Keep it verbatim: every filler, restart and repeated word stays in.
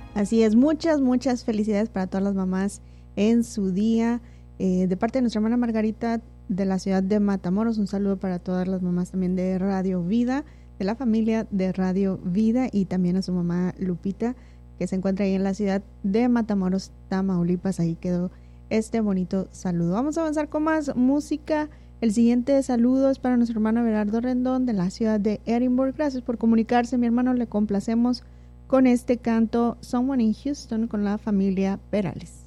Así es, muchas, muchas felicidades para todas las mamás en su día. Eh, de parte de nuestra hermana Margarita de la ciudad de Matamoros, un saludo para todas las mamás también de Radio Vida, de la familia de Radio Vida, y también a su mamá Lupita, que se encuentra ahí en la ciudad de Matamoros, Tamaulipas. Ahí quedó este bonito saludo. Vamos a avanzar con más música. El siguiente saludo es para nuestro hermano Berardo Rendón de la ciudad de Edinburgh. Gracias por comunicarse, mi hermano. Le complacemos con este canto Someone in Houston con la familia Perales.